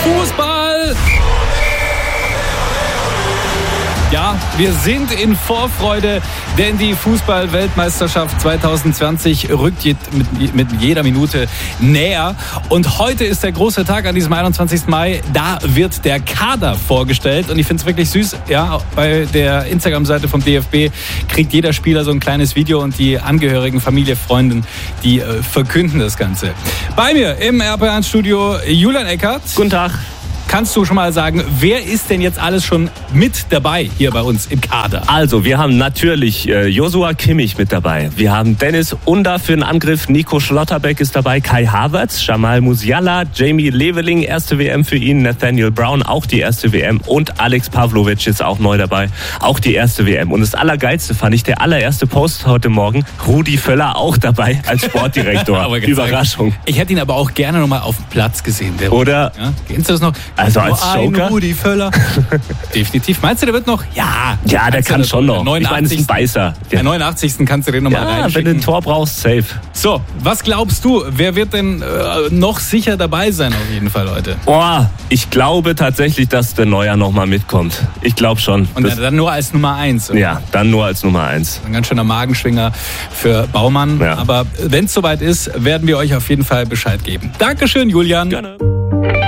Fußball! Ja, wir sind in Vorfreude, denn die Fußball-Weltmeisterschaft 2020 rückt mit jeder Minute näher. Und heute ist der große Tag an diesem 21. Mai. Da wird der Kader vorgestellt. Und ich finde es wirklich süß. Ja, bei der Instagram-Seite vom DFB kriegt jeder Spieler so ein kleines Video und die Angehörigen, Familie, Freunde, die verkünden das Ganze. Bei mir im RP1-Studio Julian Eckert. Guten Tag. Kannst du schon mal sagen, wer ist denn jetzt alles schon mit dabei hier bei uns im Kader? Also, wir haben natürlich Joshua Kimmich mit dabei. Wir haben Dennis Under für den Angriff, Nico Schlotterbeck ist dabei, Kai Havertz, Jamal Musiala, Jamie Leveling, erste WM für ihn, Nathaniel Brown, auch die erste WM und Alex Pavlovic ist auch neu dabei, auch die erste WM. Und das Allergeilste fand ich, der allererste Post heute Morgen, Rudi Völler auch dabei als Sportdirektor. Überraschung. Ich hätte ihn aber auch gerne noch mal auf dem Platz gesehen. Oder? Ja? Kennst du das noch? Also als Joker? Rudi Völler. Definitiv. Meinst du, der wird noch? Ja. Ja, der kann schon noch. 89. Ich meine, es ist ein Beißer. Der 89. kannst du den nochmal reinschicken. Wenn du ein Tor brauchst, safe. So, was glaubst du? Wer wird denn noch sicher dabei sein auf jeden Fall heute? Ich glaube tatsächlich, dass der Neuer nochmal mitkommt. Ich glaube schon. Und dann nur als Nummer 1? Oder? Ja, dann nur als Nummer 1. Ein ganz schöner Magenschwinger für Baumann. Ja. Aber wenn es soweit ist, werden wir euch auf jeden Fall Bescheid geben. Dankeschön, Julian. Gerne.